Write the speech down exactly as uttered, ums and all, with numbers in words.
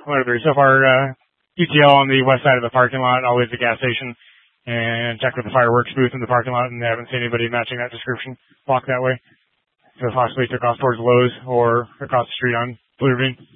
one of three. So far, uh, U T L on the west side of the parking lot, always the gas station, and check with the fireworks booth in the parking lot, and they haven't seen anybody matching that description walk that way. So possibly took off towards Lowe's or across the street on Blue Ravine.